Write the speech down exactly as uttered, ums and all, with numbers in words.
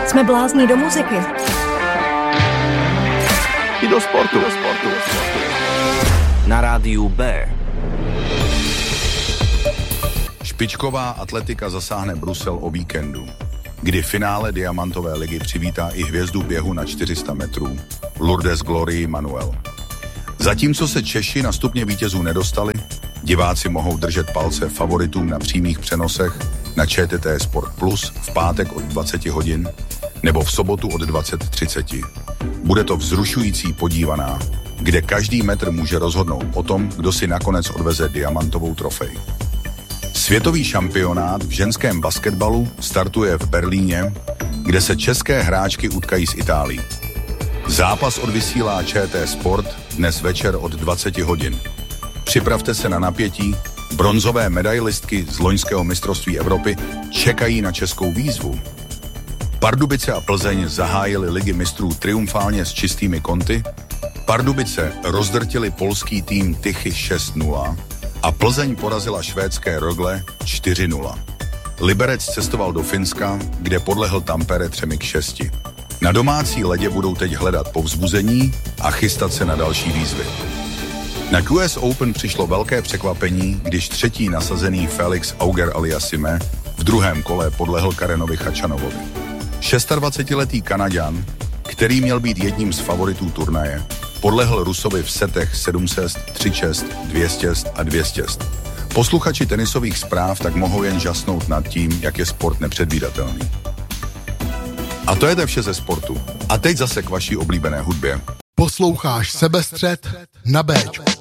Jsme blázní do muziky. I do sportu. Do sportu. Na rádiu B. Špičková atletika zasáhne Brusel o víkendu, kdy finále Diamantové ligy přivítá i hvězdu běhu na čtyři sta metrů, Lourdes Glorii Manuel. Zatímco se Češi na stupně vítězů nedostali, diváci mohou držet palce favoritům na přímých přenosech na Č T T Sport Plus v pátek od dvacet hodin nebo v sobotu od dvacet třicet. Bude to vzrušující podívaná, kde každý metr může rozhodnout o tom, kdo si nakonec odveze diamantovou trofej. Světový šampionát v ženském basketbalu startuje v Berlíně, kde se české hráčky utkají s Itálií. Zápas odvysílá Č T Sport dnes večer od dvacet hodin. Připravte se na napětí, bronzové medailistky z loňského mistrovství Evropy čekají na českou výzvu. Pardubice a Plzeň zahájili ligy mistrů triumfálně s čistými konty, Pardubice rozdrtili polský tým Tychy šest nula a Plzeň porazila švédské Rögle čtyři nula. Liberec cestoval do Finska, kde podlehl Tampere třemi k šesti. Na domácí ledě budou teď hledat povzbuzení a chystat se na další výzvy. Na Q S Open přišlo velké překvapení, když třetí nasazený Felix Auger-Aliassime v druhém kole podlehl Karenovi Khachanovovi. dvacetišestiletý Kanaďan, který měl být jedním z favoritů turnaje, podlehl Rusovi v setech sedm šest, tři šest, dvě šest a dvě šest. Posluchači tenisových zpráv tak mohou jen žasnout nad tím, jak je sport nepředvídatelný. A to je vše ze sportu. A teď zase k vaší oblíbené hudbě. Posloucháš Sebestřed na Béčku.